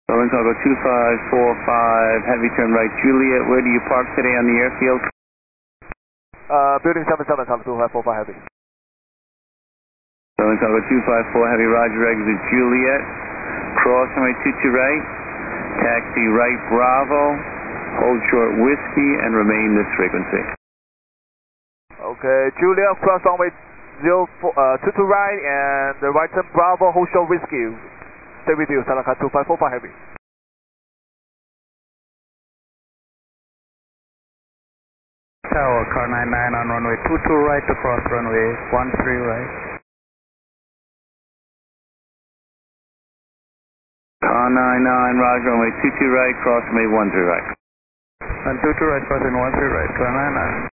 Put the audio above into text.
Berlin Cargo 2545, heavy turn right, Juliet. Where do you park today on the airfield? Building 77, time 2545 heavy. Berlin Cargo 254, heavy, roger, exit Juliet. Cross runway 22 right, taxi right Bravo, hold short whiskey, and remain this frequency. Okay, Juliet, cross runway 22 right, and the right turn Bravo, hold short whiskey. Stay with you, Santa Clara 2545 heavy. Tower, car 99 on runway 22 right to cross runway 13 right. Car 99, roger, runway 22 right, cross runway 13 right. And 22 right, crossing 13 right, car 99.